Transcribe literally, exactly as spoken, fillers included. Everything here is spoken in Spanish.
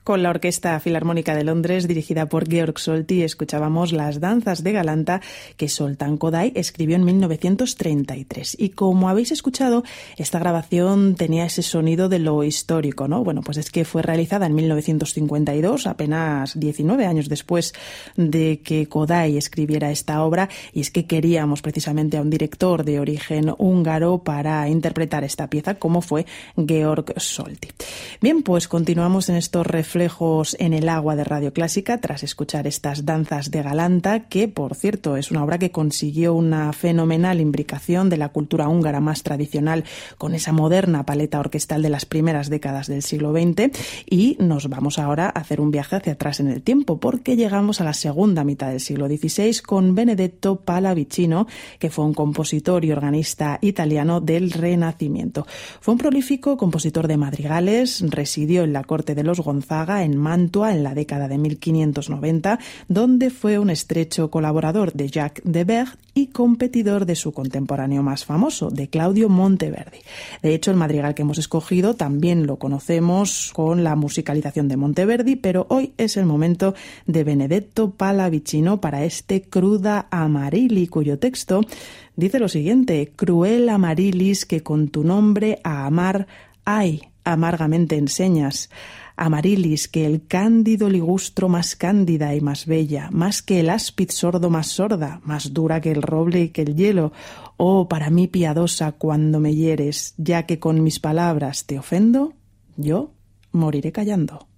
Con la Orquesta Filarmónica de Londres, dirigida por Georg Solti, escuchábamos Las danzas de Galanta, que Zoltán Kodály escribió en mil novecientos treinta y tres. Y como habéis escuchado, esta grabación tenía ese sonido de lo histórico, ¿no? Bueno, pues es que fue realizada en mil novecientos cincuenta y dos, apenas diecinueve años después de que Kodály escribiera esta obra, y es que queríamos precisamente a un director de origen húngaro para interpretar esta pieza, como fue Georg Solti. Bien, pues continuamos en estos reflejos en el agua de Radio Clásica tras escuchar estas danzas de Galanta, que por cierto es una obra que consiguió una fenomenal imbricación de la cultura húngara más tradicional con esa moderna paleta orquestal de las primeras décadas del siglo veinte. Y nos vamos ahora a hacer un viaje hacia atrás en el tiempo, porque llegamos a la segunda mitad del siglo dieciséis con Benedetto Pallavicino, que fue un compositor y organista italiano del Renacimiento. Fue un prolífico compositor de madrigales, residió en la corte de los Gonzaga en Mantua en la década de mil quinientos noventa, donde fue un estrecho colaborador de Jacques Debergt y competidor de su contemporáneo más famoso, de Claudio Monteverdi. De hecho, el madrigal que hemos escogido también lo conocemos con la musicalización de Monteverdi, pero hoy es el momento de Benedetto Pallavicino para este Cruda Amarilli, cuyo texto dice lo siguiente: cruel Amarilis, que con tu nombre a amar, ay, amargamente enseñas. Amarilis, que el cándido ligustro más cándida y más bella, más que el áspid sordo más sorda, más dura que el roble y que el hielo. Oh, para mí piadosa cuando me hieres, ya que con mis palabras te ofendo, yo moriré callando.